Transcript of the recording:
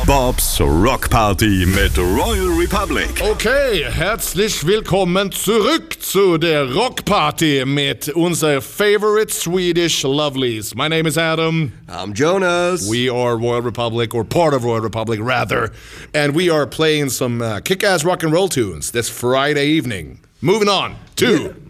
Bobs Rockparty mit Royal Republic. Okay, herzlich willkommen zurück zu der Rockparty mit unser favorite Swedish lovelies. My name is Adam. I'm Jonas. We are Royal Republic, or part of Royal Republic rather, and we are playing some kick-ass rock and roll tunes this Friday evening. Moving on to